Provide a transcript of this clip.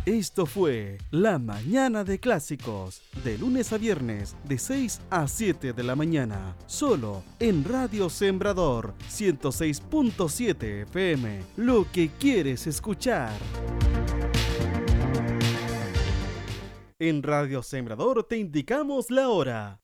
Esto fue La Mañana de Clásicos, de lunes a viernes, de 6 a 7 de la mañana, solo en Radio Sembrador 106.7 FM, lo que quieres escuchar. En Radio Sembrador te indicamos la hora.